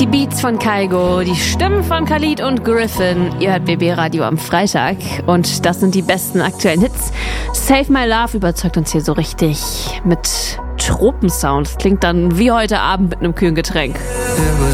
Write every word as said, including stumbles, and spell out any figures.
Die Beats von Kygo, die Stimmen von Khalid und Griffin. Ihr hört B B Radio am Freitag und das sind die besten aktuellen Hits. Save My Love überzeugt uns hier so richtig mit Tropensound. Das klingt dann wie heute Abend mit einem kühlen Getränk. It was